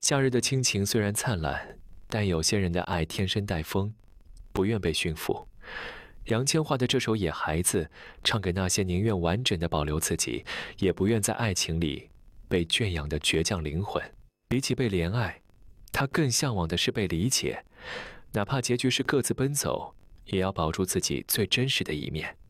夏日的亲情虽然灿烂，但有些人的爱天生带风，不愿被驯服。杨千嬅的这首《野孩子》，唱给那些宁愿完整的保留自己，也不愿在爱情里被圈养的倔强灵魂。比起被怜爱，他更向往的是被理解，哪怕结局是各自奔走，也要保住自己最真实的一面。